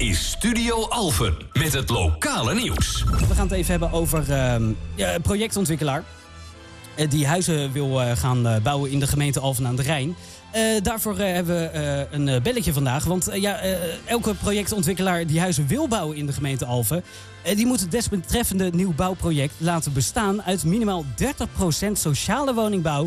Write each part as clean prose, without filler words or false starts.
is Studio Alphen met het lokale nieuws. We gaan het even hebben over een projectontwikkelaar die huizen wil gaan bouwen in de gemeente Alphen aan de Rijn. Daarvoor hebben we een belletje vandaag. Want elke projectontwikkelaar die huizen wil bouwen in de gemeente Alphen, die moet het desbetreffende nieuwbouwproject laten bestaan uit minimaal 30% sociale woningbouw,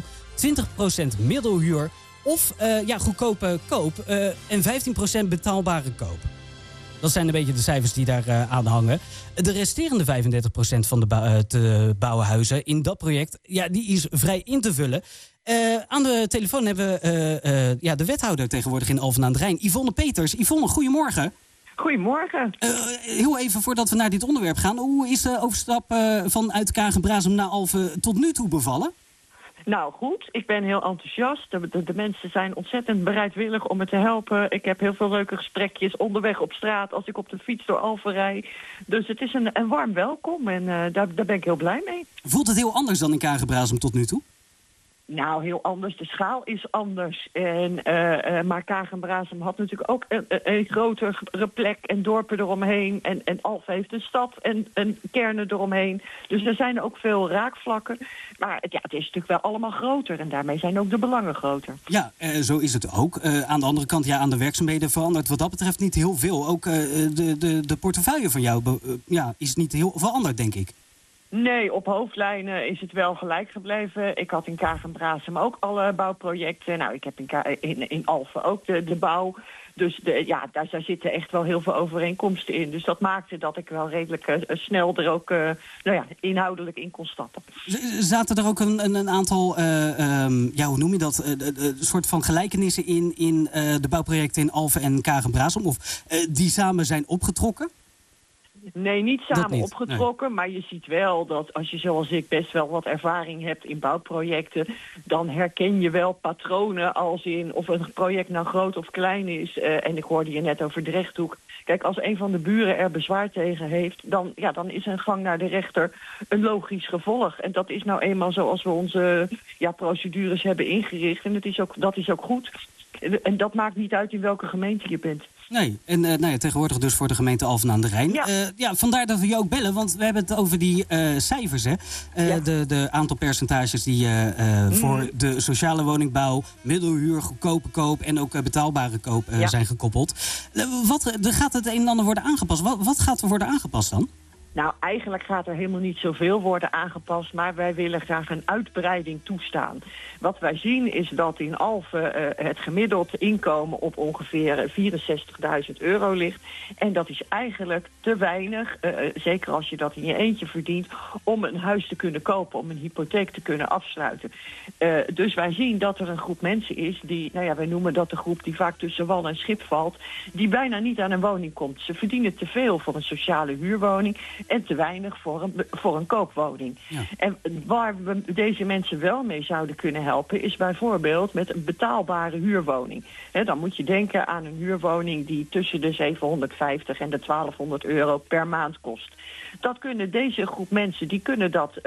20% middelhuur of goedkope koop en 15% betaalbare koop. Dat zijn een beetje de cijfers die daar aan hangen. De resterende 35% van de te bouwen huizen in dat project, die is vrij in te vullen. Aan de telefoon hebben we de wethouder tegenwoordig in Alphen aan de Rijn, Yvonne Peters. Yvonne, goedemorgen. Goedemorgen. Heel even voordat we naar dit onderwerp gaan. Hoe is de overstap vanuit Kagen-Brazem naar Alphen tot nu toe bevallen? Nou goed, ik ben heel enthousiast. De mensen zijn ontzettend bereidwillig om me te helpen. Ik heb heel veel leuke gesprekjes onderweg op straat als ik op de fiets door Alphen rijd. Dus het is een warm welkom en daar ben ik heel blij mee. Voelt het heel anders dan in Kagen-Brazem tot nu toe? Nou, heel anders. De schaal is anders. Maar Kagen-Brazem had natuurlijk ook een grotere plek en dorpen eromheen. En Alphen heeft een stad en kernen eromheen. Dus er zijn ook veel raakvlakken. Maar het is natuurlijk wel allemaal groter. En daarmee zijn ook de belangen groter. Ja, zo is het ook. Aan de andere kant, aan de werkzaamheden verandert wat dat betreft niet heel veel. Ook de portefeuille van jou is niet heel veranderd, denk ik. Nee, op hoofdlijnen is het wel gelijk gebleven. Ik had in Kagen-Brazem ook alle bouwprojecten. Nou, ik heb in Alphen ook de bouw. Dus daar zitten echt wel heel veel overeenkomsten in. Dus dat maakte dat ik wel redelijk snel er ook inhoudelijk in kon stappen. Zaten er ook een aantal, hoe noem je dat, soort van gelijkenissen in de bouwprojecten in Alphen en Kagen-Brazem? Of die samen zijn opgetrokken? Nee, niet samen opgetrokken, nee. Maar je ziet wel dat als je zoals ik best wel wat ervaring hebt in bouwprojecten, dan herken je wel patronen als in of een project nou groot of klein is. En ik hoorde je net over de rechthoek. Kijk, als een van de buren er bezwaar tegen heeft, dan is een gang naar de rechter een logisch gevolg. En dat is nou eenmaal zoals we onze procedures hebben ingericht. En dat is ook goed. En dat maakt niet uit in welke gemeente je bent. Nee, en tegenwoordig dus voor de gemeente Alphen aan de Rijn. Ja. Vandaar dat we je ook bellen, want we hebben het over die cijfers, hè? De aantal percentages die voor de sociale woningbouw, middelhuur, goedkope koop en ook betaalbare koop zijn gekoppeld. Er gaat het een en ander worden aangepast. Wat gaat er worden aangepast dan? Nou, eigenlijk gaat er helemaal niet zoveel worden aangepast, maar wij willen graag een uitbreiding toestaan. Wat wij zien is dat in Alphen het gemiddeld inkomen op ongeveer €64.000 ligt. En dat is eigenlijk te weinig, zeker als je dat in je eentje verdient, om een huis te kunnen kopen, om een hypotheek te kunnen afsluiten. Dus wij zien dat er een groep mensen is die, wij noemen dat de groep die vaak tussen wal en schip valt, die bijna niet aan een woning komt. Ze verdienen te veel voor een sociale huurwoning en te weinig voor een koopwoning. Ja. En waar we deze mensen wel mee zouden kunnen helpen is bijvoorbeeld met een betaalbare huurwoning. Dan moet je denken aan een huurwoning die tussen de €750 en de €1200 per maand kost. Dat kunnen deze groep mensen, die kunnen dat